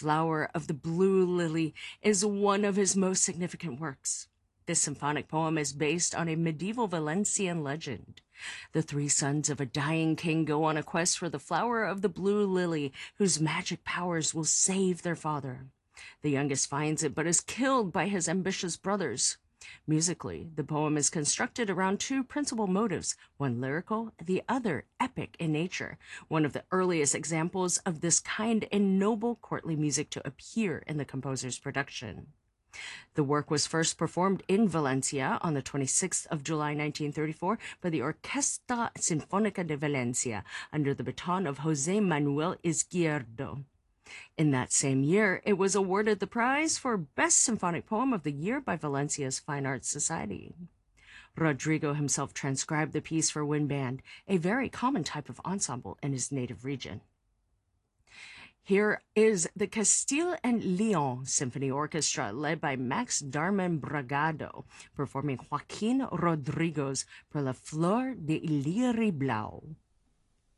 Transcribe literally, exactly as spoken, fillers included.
Flower of the Blue Lily is one of his most significant works. This symphonic poem is based on a medieval Valencian legend. The three sons of a dying king go on a quest for the flower of the blue lily, whose magic powers will save their father. The youngest finds it, but is killed by his ambitious brothers. Musically, the poem is constructed around two principal motives, one lyrical, the other epic in nature, one of the earliest examples of this kind in noble courtly music to appear in the composer's production. The work was first performed in Valencia on the twenty-sixth of July nineteen thirty-four by the Orquesta Sinfónica de Valencia under the baton of José Manuel Izquierdo. In that same year, it was awarded the prize for Best Symphonic Poem of the Year by Valencia's Fine Arts Society. Rodrigo himself transcribed the piece for wind band, a very common type of ensemble in his native region. Here is the Castile and Leon Symphony Orchestra, led by Max Darman Bragado, performing Joaquín Rodrigo's Per la Flor de Illyri Blau.